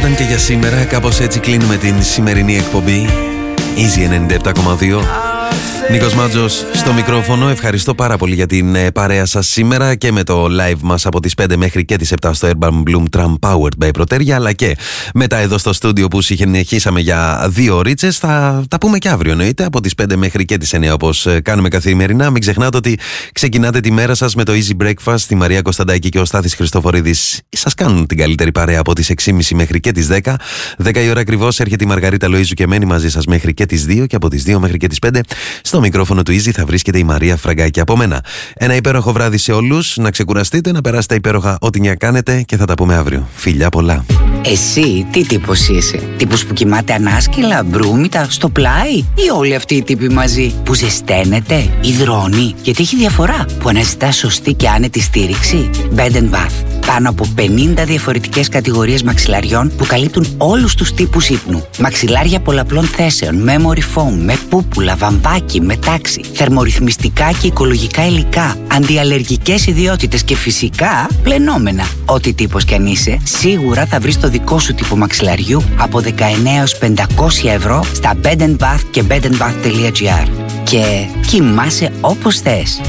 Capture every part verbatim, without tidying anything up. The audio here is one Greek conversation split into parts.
ήταν και για σήμερα. Κάπως έτσι κλείνουμε την σημερινή εκπομπή Easy ενενήντα επτά κόμμα δύο. Νίκος Μάτζος στο μικρόφωνο. Ευχαριστώ πάρα πολύ για την ε, παρέα σας σήμερα και με το live μας από τις πέντε μέχρι και τις επτά στο Urban Bloom Tram Powered by Protergia, αλλά και μετά εδώ στο στούντιο που συνεχίσαμε για δύο ωρίτσες. Θα τα πούμε και αύριο, εννοείται, από τις πέντε μέχρι και τις εννιά, όπως ε, κάνουμε καθημερινά. Μην ξεχνάτε ότι ξεκινάτε τη μέρα σας με το Easy Breakfast. Η Μαρία Κωνσταντάκη και ο Στάθης Χριστοφορίδης σας κάνουν την καλύτερη παρέα από τις έξι και μισή μέχρι και τις δέκα. δέκα η ώρα ακριβώς έρχεται η Μαργαρίτα Λοΐζου και μένει μαζί σας μέχρι και τις δύο, και από τις δύο μέχρι και τις πέντε στο μικρόφωνο του Easy θα βρίσκεται η Μαρία Φραγκάκη από μένα. Ένα υπέροχο βράδυ σε όλους, να ξεκουραστείτε, να περάσετε υπέροχα ό,τι νια κάνετε και θα τα πούμε αύριο. Φιλιά πολλά. Εσύ τι τύπος είσαι? Τύπος που κοιμάται ανάσκελα, μπρούμητα, στο πλάι, ή όλοι αυτοί οι τύποι μαζί που ζεσταίνεται, υδρώνει? Γιατί έχει διαφορά που αναζητά σωστή και άνετη στήριξη. Bed and Bath. Πάνω από πενήντα διαφορετικές κατηγορίες μαξιλαριών που καλύπτουν όλους τους τύπους ύπνου. Μαξιλάρια πολλαπλών θέσεων, memory foam, με πούπουλα, βαμβάκι, με τάξη, θερμορυθμιστικά και οικολογικά υλικά, αντιαλλεργικές ιδιότητες και φυσικά πλενόμενα. Ό,τι τύπος κι αν είσαι, σίγουρα θα βρεις το δικό σου τύπο μαξιλαριού από δεκαεννέα έως πεντακόσια ευρώ στα Bed and Bath και bed and bath τελεία gr. Και κοιμάσαι όπως θες.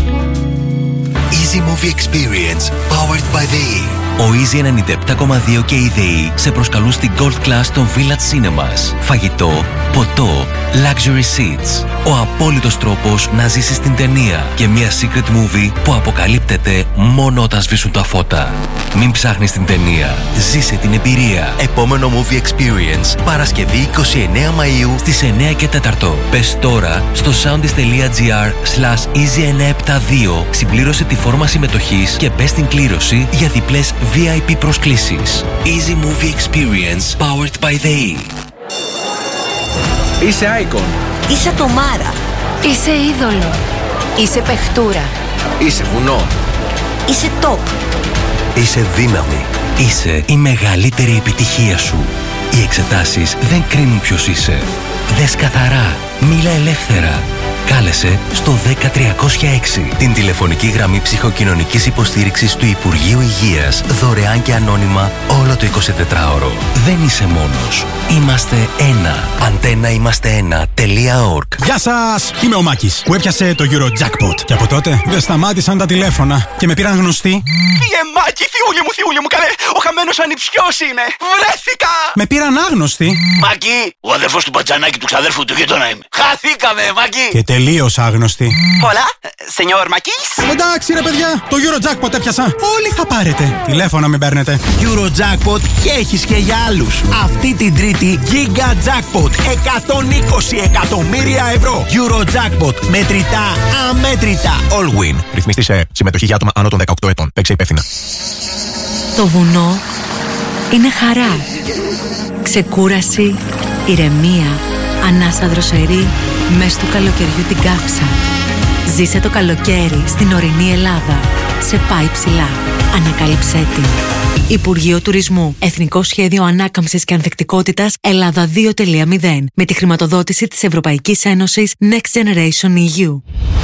Easy Movie Experience, powered by the E. Ο Easy ενενήντα επτά κόμμα δύο και η ΔΕΗ σε προσκαλούν στην Gold Class των Village Cinemas. Φαγητό, ποτό, luxury seats. Ο απόλυτος τρόπος να ζήσεις την ταινία και μια secret movie που αποκαλύπτεται μόνο όταν σβήσουν τα φώτα. Μην ψάχνεις την ταινία, ζήσε την εμπειρία. Επόμενο Movie Experience, Παρασκευή εικοστή ενάτη Μαΐου στις εννιά και τέσσερα. Πες τώρα στο soundis τελεία gr slash easy εννιακόσια εβδομήντα δύο, συμπλήρωσε τη φόρμα συμμετοχής και μπες στην κλήρωση για διπλές βι άι πι προσκλήσεις. Easy Movie Experience, powered by the E. Είσαι icon. Είσαι ατομάρα. Είσαι είδωλο. Είσαι παιχτούρα. Είσαι βουνό. Είσαι top. Είσαι δύναμη. Είσαι η μεγαλύτερη επιτυχία σου. Οι εξετάσεις δεν κρίνουν ποιος είσαι. Δες καθαρά. Μίλα ελεύθερα. Κάλεσε στο δέκα τριακόσια έξι, την τηλεφωνική γραμμή ψυχοκοινωνικής υποστήριξης του Υπουργείου Υγείας, δωρεάν και ανώνυμα όλο το εικοσιτετράωρο. Δεν είσαι μόνος. Είμαστε ένα. αντένα είμαστε ένα τελεία org. Γεια σας! Είμαι ο Μάκης που έπιασε το Eurojackpot. Και από τότε δεν σταμάτησαν τα τηλέφωνα και με πήραν γνωστοί. Φύγε Μάκη, θιούλη μου, θιούλη μου, καλέ! Ο χαμένος ανιψιός είμαι! Βρέθηκα! Με πήραν άγνωστοι. Μάκη, ο αδερφός του μπατζανάκι του ξαδέρφου του γείτονα είμαι. Χαθήκαμε, Μάκη! Και τελείως άγνωστοι. Hola, señor Makis. Εντάξει ρε παιδιά, το Eurojackpot έπιασα. Όλοι θα πάρετε. Τηλέφωνα μην παίρνετε. Eurojackpot και έχεις και για άλλους. Αυτή την Τρίτη Giga Jackpot εκατόν είκοσι εκατομμύρια ευρώ. Eurojackpot, μετρητά, αμέτρητα. All win. Ρυθμιστή σε συμμετοχή για άτομα άνω των δεκαοκτώ ετών. Παίξε υπεύθυνα. Το βουνό είναι χαρά. Ξεκούραση, ηρεμία, ανάσα δροσερή, μες του καλοκαιριού την κάψα. Ζήσε το καλοκαίρι στην ορεινή Ελλάδα. Σε πάει ψηλά. Ανακάλυψέ την. Υπουργείο Τουρισμού. Εθνικό Σχέδιο Ανάκαμψης και Ανθεκτικότητας Ελλάδα δύο τελεία μηδέν. Με τη χρηματοδότηση της Ευρωπαϊκής Ένωσης Next Generation ι γιου.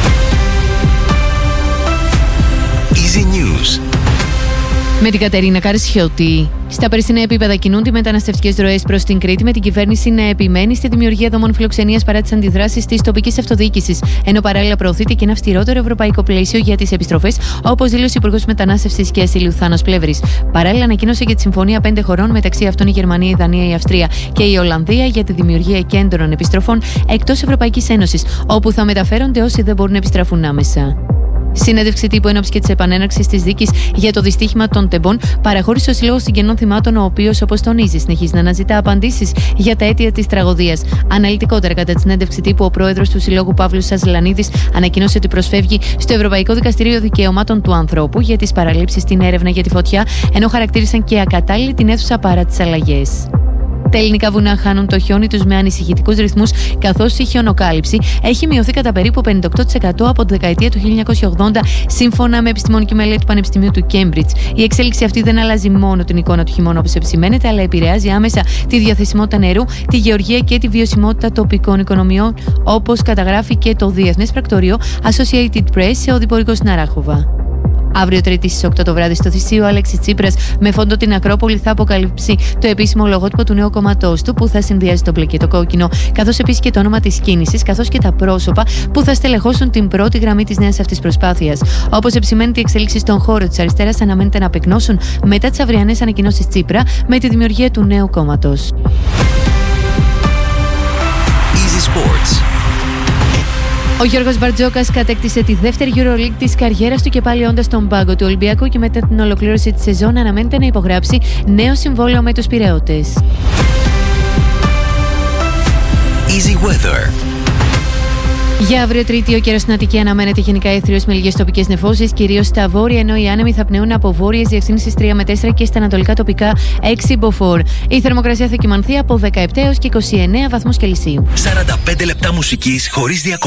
Easy News. Με την Κατερίνα Καρσιώτη. Στα περσινά επίπεδα κινούνται οι μεταναστευτικές ροές προς την Κρήτη, με την κυβέρνηση να επιμένει στη δημιουργία δομών φιλοξενίας παρά τις αντιδράσεις της τοπικής αυτοδιοίκησης. Ενώ παράλληλα προωθείται και ένα αυστηρότερο ευρωπαϊκό πλαίσιο για τις επιστροφές, όπως δήλωσε ο Υπουργός Μετανάστευσης και Ασύλου Θάνος Πλεύρης. Παράλληλα, ανακοίνωσε και τη συμφωνία πέντε χωρών, μεταξύ αυτών η Γερμανία, η Δανία, η Αυστρία και η Ολλανδία, για τη δημιουργία κέντρων επιστροφών εκτός Ευρωπαϊκής Ένωσης, όπου θα μεταφέρονται όσοι δεν μπορούν να επιστραφούν άμεσα. Συνέντευξη τύπου εν ώψη και της επανέναρξης της δίκης για το δυστύχημα των Τεμπών παραχώρησε ο Σύλλογος Συγγενών Θυμάτων, ο οποίος, όπως τονίζει, συνεχίζει να αναζητά απαντήσεις για τα αίτια της τραγωδίας. Αναλυτικότερα, κατά τη συνέντευξη τύπου, ο πρόεδρος του Συλλόγου Παύλος Σαζλανίδης ανακοίνωσε ότι προσφεύγει στο Ευρωπαϊκό Δικαστήριο Δικαιωμάτων του Ανθρώπου για τις παραλήψεις στην έρευνα για τη φωτιά, ενώ χαρακτήρισαν και ακατάλληλη την αίθουσα παρά τις αλλαγές. Τα ελληνικά βουνά χάνουν το χιόνι τους με ανησυχητικούς ρυθμούς, καθώς η χιονοκάλυψη έχει μειωθεί κατά περίπου πενήντα οκτώ τοις εκατό από τη δεκαετία του χίλια εννιακόσια ογδόντα, σύμφωνα με επιστημονική μελέτη του Πανεπιστημίου του Κέμπριτζ. Η εξέλιξη αυτή δεν αλλάζει μόνο την εικόνα του χειμώνα, όπως επισημαίνεται, αλλά επηρεάζει άμεσα τη διαθεσιμότητα νερού, τη γεωργία και τη βιωσιμότητα τοπικών οικονομιών, όπως καταγράφει και το Διεθνές Πρακτορείο Associated Press σε οδηπορικό στην Αράχοβα. Αύριο Τρίτη στις οκτώ το βράδυ στο Θησίο, ο Αλέξης Τσίπρας με φόντο την Ακρόπολη θα αποκαλύψει το επίσημο λογότυπο του νέου κόμματός του που θα συνδυάζει το μπλε και το κόκκινο, καθώς επίσης και το όνομα της κίνησης, καθώς και τα πρόσωπα που θα στελεχώσουν την πρώτη γραμμή της νέας αυτής προσπάθειας. Όπως επισημαίνει, οι εξελίξεις στον χώρο της αριστεράς αναμένεται να πυκνώσουν μετά τις αυριανές ανακοινώσεις Τσίπρα με τη δημιουργία του νέου κόμματος. Easy Sports. Ο Γιώργος Μπαρτζόκας κατέκτησε τη δεύτερη EuroLeague της καριέρας του και πάλι όντας τον πάγκο του Ολυμπιακού και μετά την ολοκλήρωση της σεζόν αναμένεται να υπογράψει νέο συμβόλαιο με τους Πειραιώτες. Easy Weather. Για αύριο Τρίτη, ο καιρός στην Αττική αναμένεται γενικά έθριος με λίγες τοπικές νεφώσεις, κυρίως στα βόρεια, ενώ οι άνεμοι θα πνέουν από βόρειες διευθύνσεις τρία με τέσσερα και στα ανατολικά τοπικά έξι μποφόρ. Η θερμοκρασία θα κυμανθεί από δεκαεπτά έως και είκοσι εννέα βαθμούς Κελσίου. σαράντα πέντε λεπτά μουσικής χωρίς διακοπές.